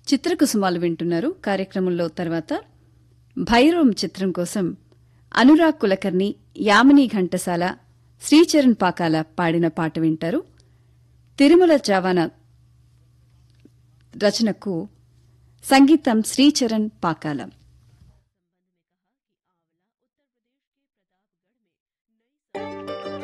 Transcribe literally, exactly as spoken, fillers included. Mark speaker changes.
Speaker 1: చిత్రకుసుమాలు వింటున్నారు. కార్యక్రమంలో తర్వాత భైరవం చిత్రం కోసం అనురాగ్ కులకర్ణి, యామిని ఘంటసాల, శ్రీచరణ్ పాకాల పాడిన పాట వింటారు. తిరుమల చావాన రచనకు సంగీతం శ్రీచరణ్ పాకాల.